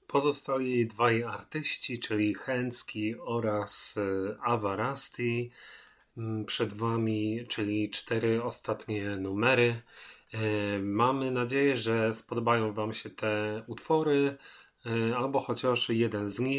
Pozostali dwaj artyści, czyli Chęcki oraz Awarasti. Przed Wami, czyli 4 ostatnie numery. Mamy nadzieję, że spodobają Wam się te utwory, albo chociaż jeden z nich.